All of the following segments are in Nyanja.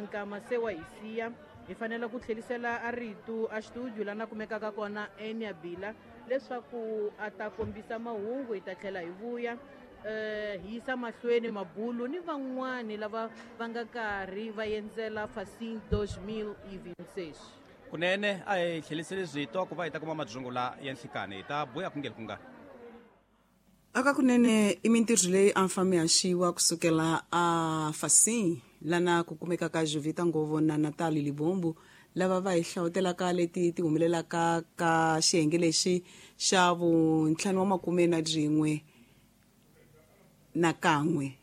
ankama se wa hi siya hi fanele ku tlhelisela a ritu a studio lana kumekaka kona Enya Bila leswaku a ta kombisa mahungu hi ta tlhela hi vuya hi yisa mahlweni mabulu ni van'wani lava va nga karhi va yendzela Fasing 2026 kunene a hi tlheliseli zwito ku va hi ta kuma majungula ya nhlikani hi ta buya ku ngeli ku nga aka kunene i mintirho leyi a mfambi haxiwa kusukela a Fasing lana ku kumekaka Jovita Ngovo na Natali Libombo lava va hi hlawutelaka leti ti humelelaka ka xiyenge lexi xa vuntlhanu wa makume na jin'we na kan'we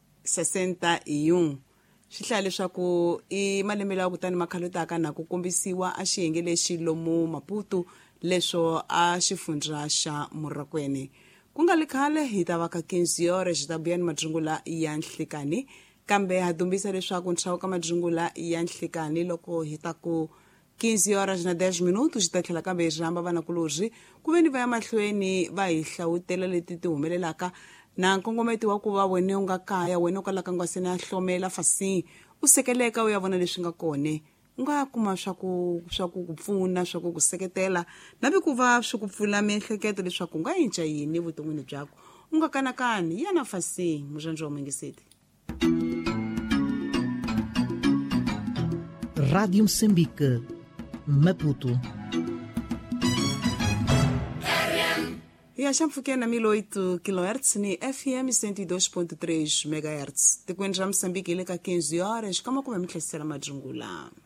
61 swi hlaya leswaku i malembe lawa kutani makhalotaka na ku kombisiwa a xiyenge lexi lomu Maputo leswo a xifundza xa Murakwene ku nga likhale hi ta va ka 15 horas hi ta buya ni majungula ya nhlikani kambe ha dumbisa leswaku ntshawu ka majungula ya nhlikani loko hi ta ku 15 horas na 10 minutos hi ta tlhela kambe hi rhamba vanakulobye ku ve ni va ya mahlweni va hi hlawutela leti ti humelelaka na nkongometi wa ku va wena u nga kaya wena u kalaka nga se na hlomela Fasing u sekeleka u ya vona leswi nga kone u nga kuma swa ku pfuna swa ku seketela navi ku va swi ku pfula miehleketo leswaku u nga yinca yini vuton'wini byako u nga kanakani yana Fasing muzanjwa wa Mengiseti. Rádio Moçambique, Maputo. Ya xamfukeni na 1008 kHz ni FM 102.3 MHz tikweni ra Moçambique ile ka 15 horas kama ku va mi tlherisela majungula